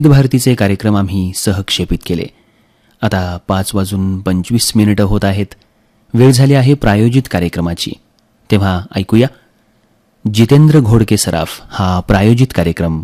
भारतीचे कार्यक्रम आम्ही सहक्षेपित केले. आता 5:25 होत आहेत. वेळ झाली आहे प्रायोजित कार्यक्रमाची. तेव्हा ऐकूया जितेंद्र घोडके सराफ हा प्रायोजित कार्यक्रम.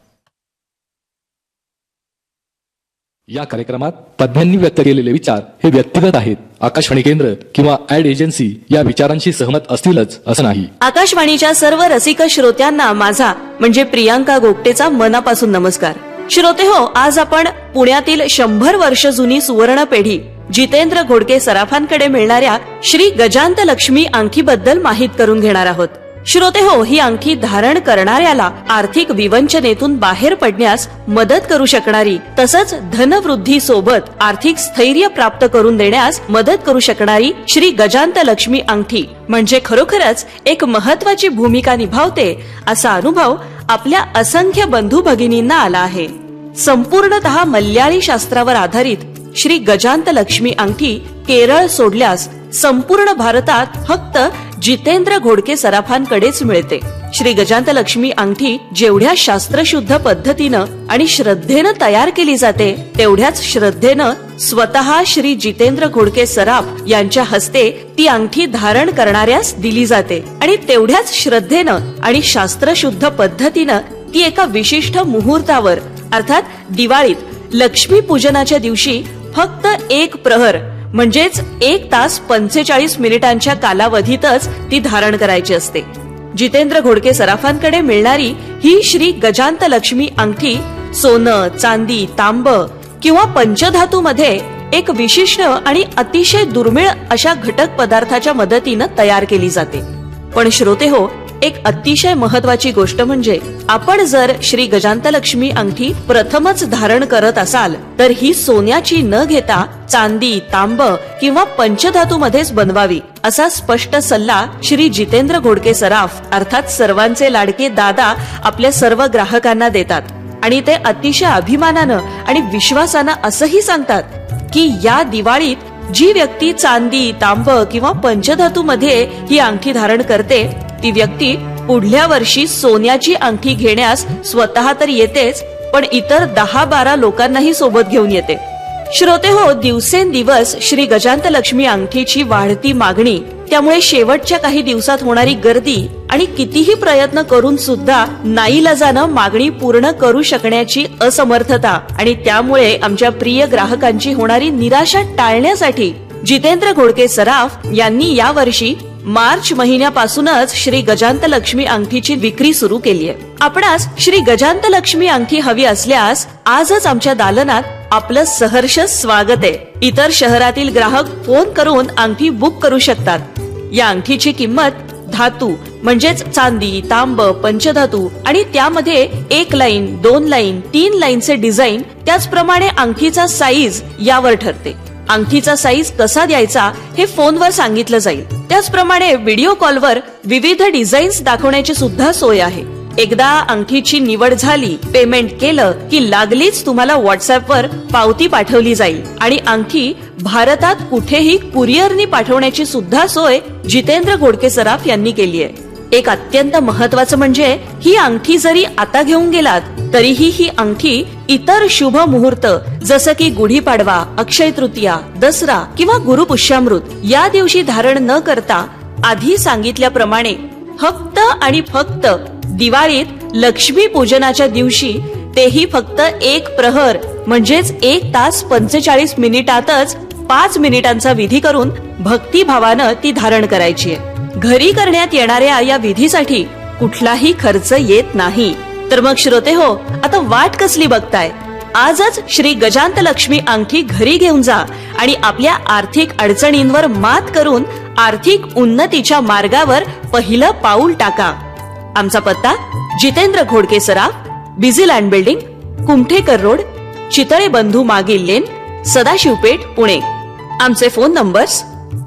या कार्यक्रमात तज्ञांनी व्यक्त केलेले विचार हे व्यक्तिगत आहेत. आकाशवाणी केंद्र किंवा ॲड एजन्सी या विचारांशी सहमत असतीलच असं नाही. आकाशवाणीच्या सर्व रसिक श्रोत्यांना माझा म्हणजे प्रियांका गोगटेचा मनापासून नमस्कार. श्रोते हो, आज आपण पुण्यातील 100 वर्ष जुनी सुवर्ण पेढी जितेंद्र घोडके सराफांकडे मिळणाऱ्या श्री गजांत लक्ष्मी अंगठीबद्दल माहित करून घेणार आहोत. श्रोते हो, ही अंगठी धारण करणाऱ्याला आर्थिक विवंचनेतून बाहेर पडण्यास मदत करू शकणारी, तसंच धनवृद्धी सोबत आर्थिक स्थैर्य प्राप्त करून देण्यास मदत करू शकणारी श्री गजांत लक्ष्मी अंगठी म्हणजे खरोखरच एक महत्वाची भूमिका निभावते असा अनुभव आपल्या असंख्य बंधू भगिनींना आला आहे. संपूर्णतः मल्याळी शास्त्रावर आधारित श्री गजांत लक्ष्मी अंगठी केरळ सोडल्यास संपूर्ण भारतात फक्त जितेंद्र घोडके सराफांकडेच मिळते. श्री गजांत लक्ष्मी अंगठी जेवढ्या शास्त्रशुद्ध पद्धतीनं आणि श्रद्धेनं तयार केली जाते, तेवढ्याच श्रद्धेनं स्वतः श्री जितेंद्र घोडके सराफ यांच्या हस्ते ती अंगठी धारण करणाऱ्यास दिली जाते आणि तेवढ्याच श्रद्धेनं आणि शास्त्रशुद्ध पद्धतीनं ती एका विशिष्ट मुहूर्तावर अर्थात दिवाळीत लक्ष्मी पूजनाच्या दिवशी फक्त 1 प्रहर म्हणजेच 1 तास 45 मिनिटांच्या कालावधीतच ती धारण करायची असते. जितेंद्र घोडके सराफांकडे मिळणारी ही श्री गजांत लक्ष्मी अंगठी सोनं, चांदी, तांब किंवा पंचधातूमध्ये एक विशिष्ट आणि अतिशय दुर्मिळ अशा घटक पदार्थाच्या मदतीनं तयार केली जाते. पण श्रोते हो, एक अतिशय महत्वाची गोष्ट म्हणजे आपण जर श्री गजांत लक्ष्मी अंगठी प्रथमच धारण करत असाल तर ही सोन्याची न घेता चांदी, तांब किंवा पंचधातूमध्येच बनवावी असा स्पष्ट सल्ला श्री जितेंद्र घोडके सराफ अर्थात सर्वांचे लाडके दादा आपल्या सर्व ग्राहकांना देतात. आणि ते अतिशय अभिमानानं आणि विश्वासानं असंही सांगतात की या दिवाळीत जी व्यक्ती चांदी, तांब किंवा पंचधातूमध्ये ही अंगठी धारण करते ती व्यक्ती पुढल्या वर्षी सोन्याची अंगठी घेण्यास स्वतः तर येतेच, पण इतर 10-12 लोकांनाही सोबत घेऊन येते. श्रोते हो, दिवसेंदिवस श्री गजांत लक्ष्मी अंगठीची वाढती मागणी, त्यामुळे शेवटच्या काही दिवसात होणारी गर्दी आणि कितीही प्रयत्न करून सुद्धा नाईलाजानं मागणी पूर्ण करू शकण्याची असमर्थता आणि त्यामुळे आमच्या प्रिय ग्राहकांची होणारी निराशा टाळण्यासाठी जितेंद्र घोडके सराफ यांनी यावर्षी मार्च महिन्यापासूनच श्री गजांत लक्ष्मी अंगठीची विक्री सुरू केली आहे. आपणास श्री गजांत लक्ष्मी अंगठी हवी असल्यास आजच आमच्या दालनात आपलं सहर्ष स्वागत आहे. इतर शहरातील ग्राहक फोन करून अंगठी बुक करू शकतात. या अंगठीची किंमत धातू म्हणजेच चांदी, तांब, पंचधातू आणि त्यामध्ये 1 लाईन, 2 लाईन, 3 लाईनचे डिझाईन, त्याचप्रमाणे अंगठीचा साईज यावर ठरते. अंगठीचा साईज कसा द्यायचा हे फोनवर सांगितलं जाईल. त्याचप्रमाणे व्हिडिओ कॉलवर विविध डिझाईन्स दाखवण्याची सुद्धा सोय आहे. एकदा अंगठीची निवड झाली, पेमेंट केलं की लागलीच तुम्हाला व्हॉट्सअपवर पावती पाठवली जाईल आणि अंगठी भारतात कुठेही कुरिअरनी पाठवण्याची सुद्धा सोय जितेंद्र घोडके सराफ यांनी केली आहे. एक अत्यंत महत्वाचं म्हणजे ही अंगठी जरी आता घेऊन गेलात तरीही ही अंगठी इतर शुभ मुहूर्त जसं की गुढीपाडवा, अक्षय तृतीया, दसरा किंवा गुरुपुष्यामृत या दिवशी धारण न करता आधी सांगितल्याप्रमाणे फक्त आणि फक्त दिवाळीत लक्ष्मी पूजनाच्या दिवशी, तेही फक्त 1 प्रहर म्हणजेच 1 तास 45 मिनिटातच 5 मिनिटांचा विधी करून भक्तिभावानं ती धारण करायची आहे. घरी करण्यात येणाऱ्या या विधीसाठी कुठलाही खर्च येत नाही. तर मग श्रोते हो, आता वाट कसली बघताय? आजच श्री गजांत लक्ष्मी अंगठी घरी घेऊन जा आणि आपल्या आर्थिक अडचणींवर मात करून आर्थिक उन्नतीच्या मार्गावर पहिलं पाऊल टाका. आमचा पत्ता जितेंद्र घोडके सराफ, Busyland building, Kumthekar road, Chitale बंधू मागील लेन, सदाशिवपेठ, पुणे. आमचे फोन नंबर्स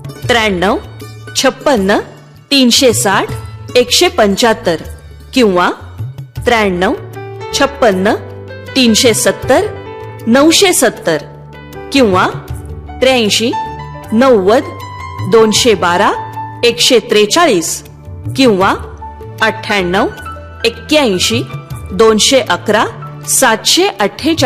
93 56 360 175 किंवा 93 56 370 970 किंवा 83 90 212 143 किंवा 98 81 211 748